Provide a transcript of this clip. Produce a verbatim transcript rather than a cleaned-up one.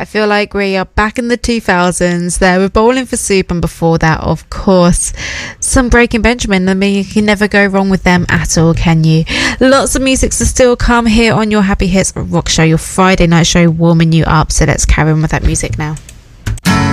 I feel like we are back in the two thousands there with Bowling for Soup, and before that, of course, some Breaking Benjamin. I mean, you can never go wrong with them at all, can you? Lots of music to still come here on your Happy Hits Rock Show, your Friday night show, warming you up. So let's carry on with that music now.